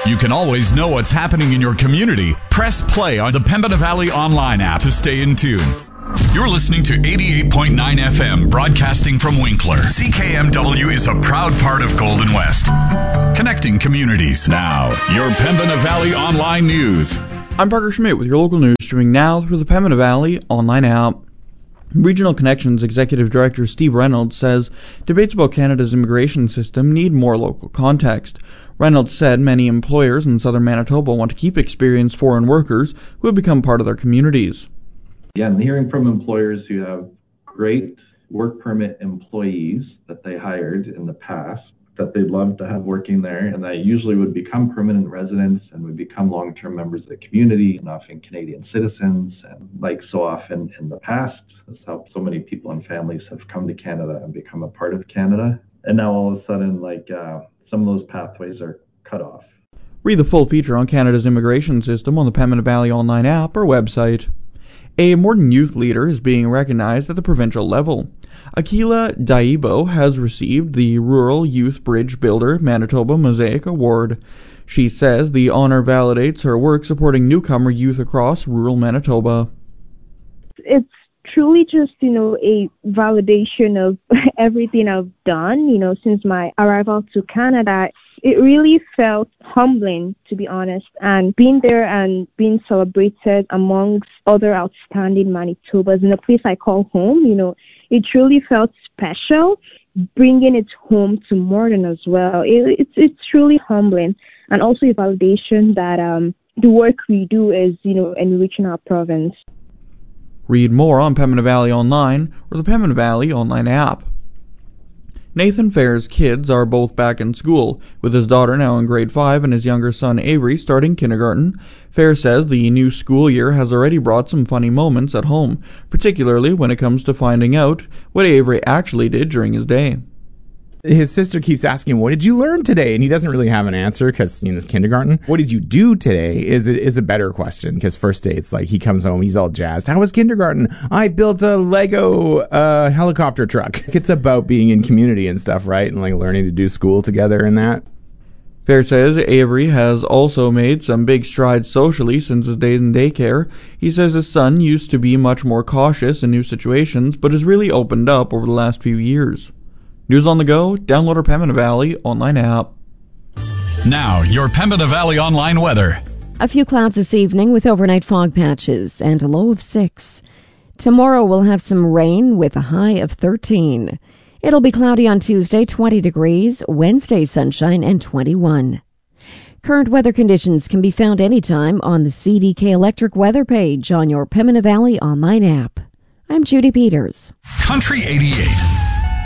You can always know what's happening in your community. Press play on the Pembina Valley online app to stay in tune. You're listening to 88.9 FM, broadcasting from Winkler. CKMW is a proud part of Golden West. Connecting communities. Now, your Pembina Valley online news. I'm Parker Schmidt with your local news, streaming now through the Pembina Valley online app. Regional Connections Executive Director Steve Reynolds says debates about Canada's immigration system need more local context. Reynolds said many employers in southern Manitoba want to keep experienced foreign workers who have become part of their communities. Yeah, and hearing from employers who have great work permit employees that they hired in the past that they'd love to have working there, and that usually would become permanent residents and would become long-term members of the community and often Canadian citizens. And like so often in the past, that's how so many people and families have come to Canada and become a part of Canada. And now all of a sudden, some of those pathways are cut off. Read the full feature on Canada's immigration system on the Pembina Valley online app or website. A modern youth leader is being recognized at the provincial level. Akila Daibo has received the Rural Youth Bridge Builder Manitoba Mosaic Award. She says the honor validates her work supporting newcomer youth across rural Manitoba. It's truly just, a validation of everything I've done, since my arrival to Canada. It really felt humbling, to be honest, and being there and being celebrated amongst other outstanding Manitobas in a place I call home, it truly felt special, bringing it home to Morden as well. It's truly humbling, and also a validation that the work we do is, enriching our province. Read more on Pembina Valley Online or the Pembina Valley Online app. Nathan Fair's kids are both back in school, with his daughter now in grade 5 and his younger son Avery starting kindergarten. Fair says the new school year has already brought some funny moments at home, particularly when it comes to finding out what Avery actually did during his day. His sister keeps asking him, what did you learn today? And he doesn't really have an answer because, it's kindergarten. What did you do today is a better question, because first day it's like he comes home, he's all jazzed. How was kindergarten? I built a Lego helicopter truck. It's about being in community and stuff, right? And learning to do school together and that. Fair says Avery has also made some big strides socially since his days in daycare. He says his son used to be much more cautious in new situations, but has really opened up over the last few years. News on the go, download our Pembina Valley online app. Now, your Pembina Valley online weather. A few clouds this evening with overnight fog patches and a low of 6. Tomorrow we'll have some rain with a high of 13. It'll be cloudy on Tuesday, 20 degrees, Wednesday sunshine and 21. Current weather conditions can be found anytime on the CDK Electric weather page on your Pembina Valley online app. I'm Judy Peters. Country 88.